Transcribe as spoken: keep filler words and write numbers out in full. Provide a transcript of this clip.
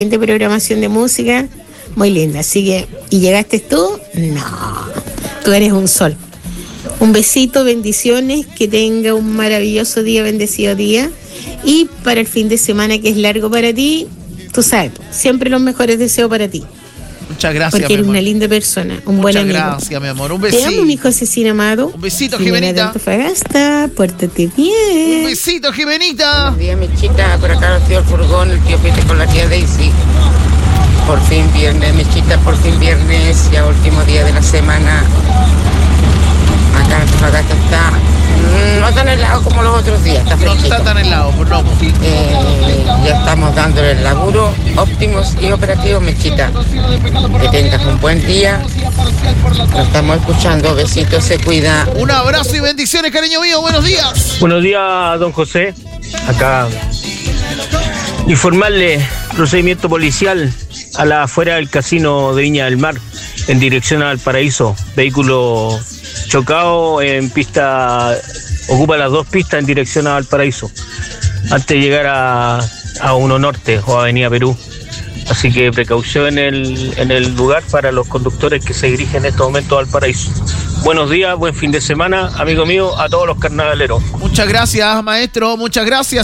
de programación de música, muy linda. Así que, ¿y llegaste tú? No, tú eres un sol. Un besito, bendiciones, que tenga un maravilloso día, bendecido día. Y para el fin de semana, que es largo para ti, tú sabes, siempre los mejores deseos para ti. Muchas gracias, porque eres una linda persona, un Muchas buen amigo. Muchas gracias, mi amor. Un besito. Te amo, mi Josecina amado. Un besito, Jimena Jimenita. de Antofagasta, pórtate bien. Un besito, Jimenita. Buenos días, mi chica. Por acá el tío el furgón, el tío Pete con la tía Daisy. Por fin viernes, mi chica, por fin viernes, ya último día de la semana. Acá en Antofagasta está no tan helado como los otros días, está fresquito. No está tan helado, por no. Eh, ya estamos dándole el laburo, óptimos y operativos, Mechita. Que tengas un buen día. Nos estamos escuchando, besitos, se cuida. Un abrazo y bendiciones, cariño mío, buenos días. Buenos días, don José. Acá informarle procedimiento policial a la afuera del casino de Viña del Mar, en dirección al Paraíso. Vehículo chocado en pista, ocupa las dos pistas en dirección a Valparaíso, antes de llegar a, a uno Norte o Avenida Perú. Así que precaución en el, en el lugar para los conductores que se dirigen en estos momentos al Paraíso. Buenos días, buen fin de semana, amigo mío, a todos los carnavaleros. Muchas gracias, maestro, muchas gracias.